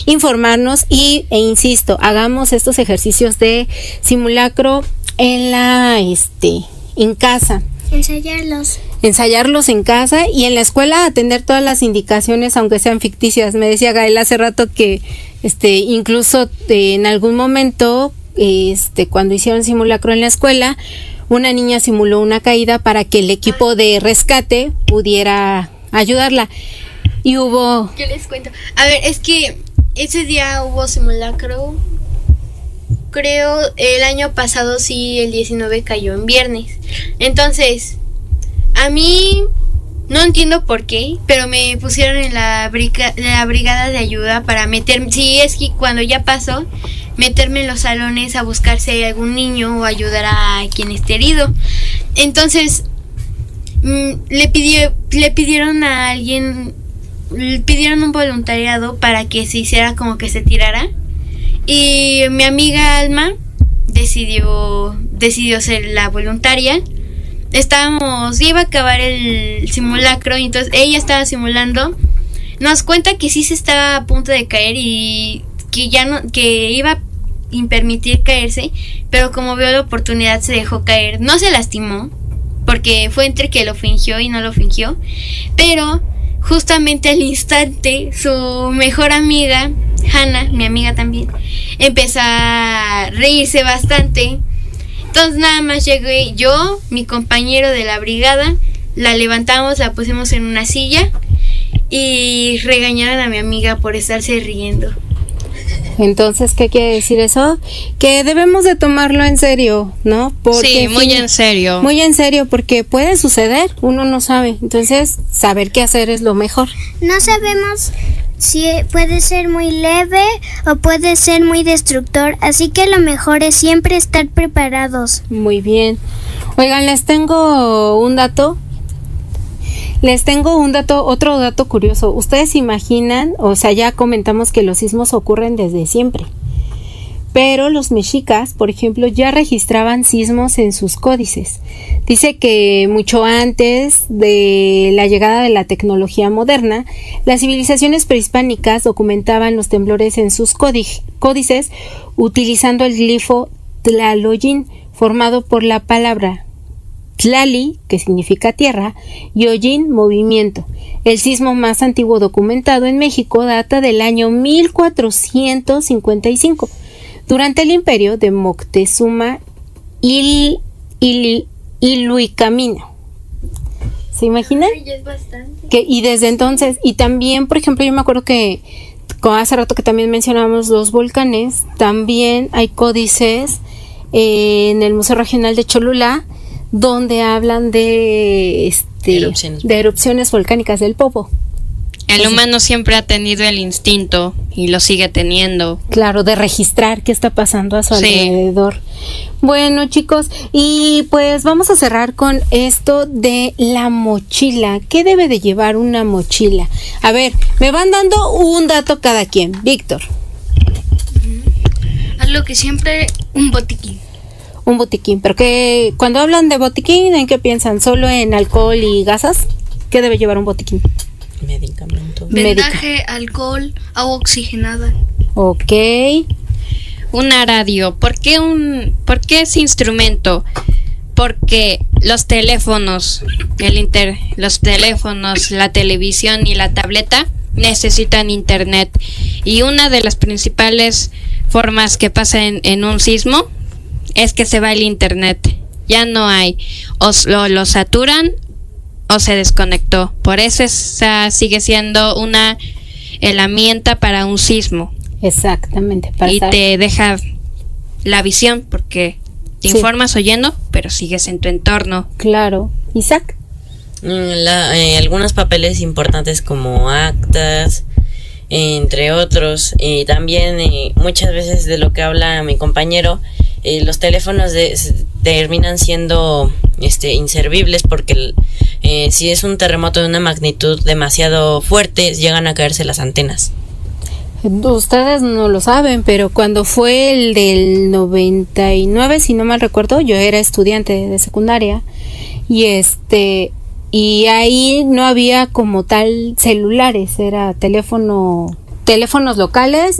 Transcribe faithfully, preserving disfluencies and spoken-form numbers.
informarnos y, e insisto, hagamos estos ejercicios de simulacro en la, este, en casa. Ensayarlos. Ensayarlos en casa y en la escuela atender todas las indicaciones, aunque sean ficticias. Me decía Gael hace rato que, este, incluso eh, en algún momento, este, cuando hicieron simulacro en la escuela, una niña simuló una caída para que el equipo de rescate pudiera ayudarla. Y hubo... Yo les cuento. A ver, es que ese día hubo simulacro. Creo el año pasado sí, el diecinueve cayó en viernes. Entonces, a mí no entiendo por qué, pero me pusieron en la, briga, la brigada de ayuda para meterme. Sí, es que cuando ya pasó, meterme en los salones a buscar si hay algún niño o ayudar a quien esté herido. Entonces, mmm, le pidió, le pidieron a alguien, le pidieron un voluntariado para que se hiciera como que se tirara. Y mi amiga Alma decidió decidió ser la voluntaria. Estábamos, iba a acabar el simulacro y entonces ella estaba simulando. Nos cuenta que sí se estaba a punto de caer y que ya no, que iba a permitir caerse, pero como vio la oportunidad se dejó caer. No se lastimó, porque fue entre que lo fingió y no lo fingió, pero justamente al instante su mejor amiga Hannah, mi amiga también, empezó a reírse bastante. Entonces nada más llegué yo, mi compañero de la brigada, la levantamos, la pusimos en una silla y regañaron a mi amiga por estarse riendo. Entonces, ¿qué quiere decir eso? Que debemos de tomarlo en serio, ¿no? Porque, sí, muy fin, en serio. Muy en serio, porque puede suceder, uno no sabe. Entonces, saber qué hacer es lo mejor. No sabemos si puede ser muy leve o puede ser muy destructor, así que lo mejor es siempre estar preparados. Muy bien. Oigan, les tengo un dato. Les tengo un dato, otro dato curioso. Ustedes imaginan, o sea, ya comentamos que los sismos ocurren desde siempre. Pero los mexicas, por ejemplo, ya registraban sismos en sus códices. Dice que mucho antes de la llegada de la tecnología moderna, las civilizaciones prehispánicas documentaban los temblores en sus códices utilizando el glifo Tlaloyin, formado por la palabra Tlali, que significa tierra, y Oyin, movimiento. El sismo más antiguo documentado en México data del año mil cuatrocientos cincuenta y cinco, durante el imperio de Moctezuma Il, Il, Iluicamina. ¿Se imaginan? Ay, ya es bastante. Que, y desde entonces, y también, por ejemplo, yo me acuerdo que como hace rato que también mencionamos los volcanes, también hay códices eh, en el Museo Regional de Cholula, donde hablan de este erupciones. de erupciones volcánicas del Popo. El humano siempre ha tenido el instinto y lo sigue teniendo. Claro, de registrar qué está pasando a su sí. alrededor. Bueno, chicos, y pues vamos a cerrar con esto de la mochila. ¿Qué debe de llevar una mochila? A ver, me van dando un dato cada quien. Víctor. Algo que siempre, un botiquín. Un botiquín, pero que cuando hablan de botiquín, ¿en qué piensan? ¿Solo en alcohol y gasas? ¿Qué debe llevar un botiquín? Medicamento. Vendaje, alcohol, agua oxigenada. Ok. Una radio. ¿Por qué un, por qué ese instrumento? Porque los teléfonos, el inter, los teléfonos, la televisión y la tableta necesitan internet. Y una de las principales formas que pasa en, en un sismo es que se va el internet. Ya no hay. O lo, lo saturan o se desconectó. Por eso esa sigue siendo una herramienta para un sismo. Exactamente. Para y saber. te deja la visión porque te Sí. informas oyendo, pero sigues en tu entorno. Claro. Isaac. La, eh, algunos papeles importantes como actas, entre otros, y también eh, muchas veces de lo que habla mi compañero, eh, los teléfonos de, terminan siendo este inservibles porque eh, si es un terremoto de una magnitud demasiado fuerte llegan a caerse las antenas. Ustedes no lo saben, pero cuando fue el del noventa y nueve, si no mal recuerdo, yo era estudiante de secundaria y este y ahí no había como tal celulares, era teléfono teléfonos locales